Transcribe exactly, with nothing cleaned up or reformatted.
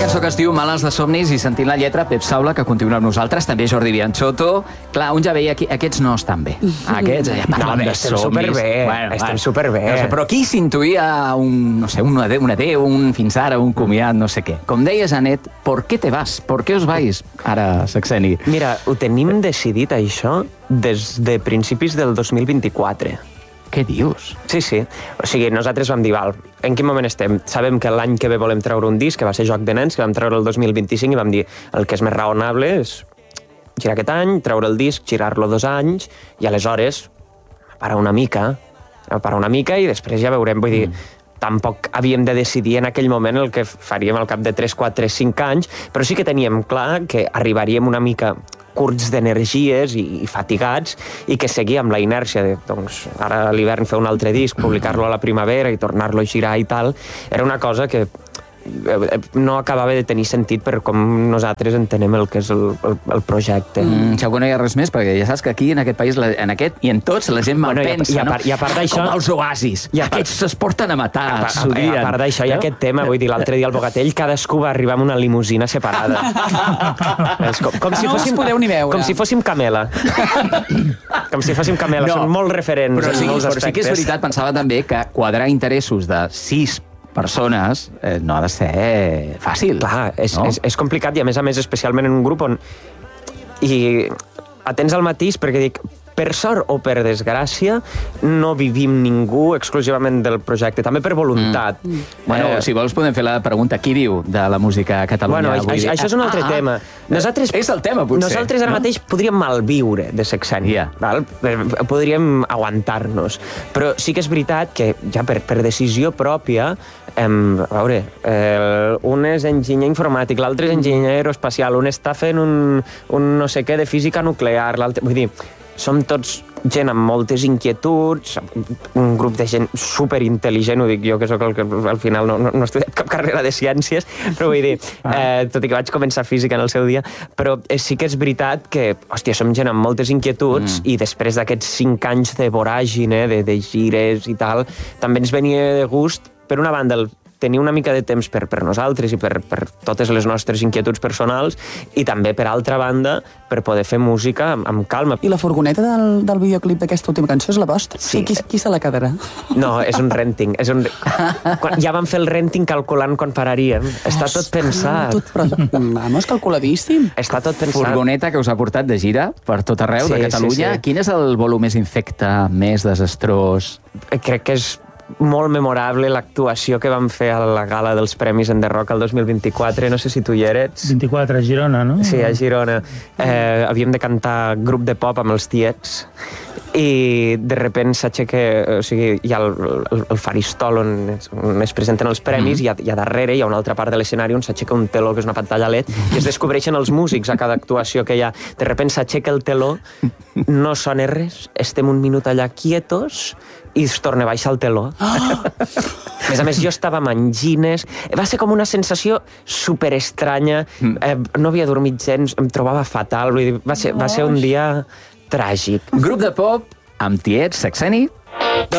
cançó que es diu Males de somnis i sentint la lletra Pep Saula, que continua amb nosaltres, també Jordi Bianchotto. Clar, un ja veia aquí, aquests no estan bé. Aquests ja parlen no, de somnis. Superbé, bueno, estem bueno, superbé. No sé, però aquí s'intuïa un, no sé, un adeu, un adeu, un fins ara, un comiat, no sé què. Com deia Janet, ¿por qué te vas? ¿Por qué os vais? Ara, Saxeni. Mira, ho tenim decidit, això, des de principis del dos mil vint-i-quatre. Què dius? Sí, sí. O sigui, nosaltres vam dir, val, en quin moment estem? Sabem que l'any que ve volem treure un disc, que va ser Joc de Nens, que vam treure el dos mil vint-i-cinc, i vam dir, el que és més raonable és girar aquest any, treure el disc, girar-lo dos anys, i aleshores parar una mica, parar una mica, i després ja veurem. Vull dir, mm. tampoc havíem de decidir en aquell moment el que faríem al cap de tres, quatre, cinc anys, però sí que teníem clar que arribaríem una mica curts d'energies i, i fatigats, i que seguia amb la inèrcia de, doncs, ara a l'hivern fer un altre disc, publicar-lo a la primavera i tornar-lo a girar i tal, era una cosa que no acabava de tenir sentit per com nosaltres entenem el que és el, el, el projecte. Mm, segur que no hi ha res més, perquè ja saps que aquí, en aquest país, la, en aquest i en tots, la gent bueno, malpensa, i a, i a no? part, i a part d'això... Com els oasis. I a Aquests part... es porten a matar, a, a, s'odien. A part d'això, no? I aquest tema, vull dir, l'altre dia al Bogatell, cadascú va arribar amb una limusina separada. És com, com si no fóssim, us podeu ni veure. Com si fóssim Camela. Com si fóssim Camela. No, són molt referents però sí, en molts però aspectes. sí que és veritat, pensava també que quadrar interessos de sis persones eh, no ha de ser fàcil. Clar, és, no? és, és complicat, i a més a més especialment en un grup on... I atents al matís, perquè dic, per sort o per desgràcia, no vivim ningú exclusivament del projecte, també per voluntat. Mm. Bueno, eh... si vols podem fer la pregunta, qui viu de la música a Catalunya? Bueno, avui això, això és un altre ah, tema. Nosaltres, és el tema, potser. Nosaltres ara no? mateix podríem malviure de Sexeni. Yeah. Val? Podríem aguantar-nos. Però sí que és veritat que ja per, per decisió pròpia, em, a veure, eh, un és enginyer informàtic, l'altre és enginyer aeroespacial, un està fent un, un no sé què de física nuclear, l'altre... Vull dir, som tots gent amb moltes inquietuds, un grup de gent superintel·ligent, ho dic jo, que sóc el que al final no, no, no he estudiat cap carrera de ciències, però vull dir, eh, tot i que vaig començar física en el seu dia, però eh, sí que és veritat que, hòstia, som gent amb moltes inquietuds, mm. i després d'aquests cinc anys de voràgine, de, de gires i tal, també ens venia de gust, per una banda, el tenir una mica de temps per, per nosaltres i per, per totes les nostres inquietuds personals, i també, per altra banda, per poder fer música amb, amb calma. I la furgoneta del, del videoclip d'aquesta última cançó és la vostra? Sí. Qui, qui se la quedarà? No, és un renting. És un... Quan, ja vam fer el renting calculant quan pararíem. Està tot pensat. Tot, però, vamos, calculadíssim. Està tot pensat. Furgoneta que us ha portat de gira per tot arreu Sí, de Catalunya. sí, sí. Quin és el volum més infecte, més desastrós? Crec que és molt memorable l'actuació que vam fer a la gala dels Premis en The Rock el dos mil vint-i-quatre. No sé si tu hi eres. vint-i-quatre, a Girona, no? Sí, a Girona. Eh, havíem de cantar grup de pop amb els tiets, i de repent s'aixeca, o sigui, hi ha el, el, el faristol on es, on es presenten els premis, mm. i, a, i a darrere hi ha una altra part de l'escenari on s'aixeca un teló, que és una pantalla L E D, i es descobreixen els músics a cada actuació que hi ha. De repent s'aixeca el teló, no sona res, estem un minut allà quietos, i es torna a baixar el teló. Oh! A més a més, jo estava amb angines, va ser com una sensació superestranya, eh, no havia dormit gens, em trobava fatal, vull dir, va ser, va ser un dia tràgic. Grup de pop amb tiets, Saxeni,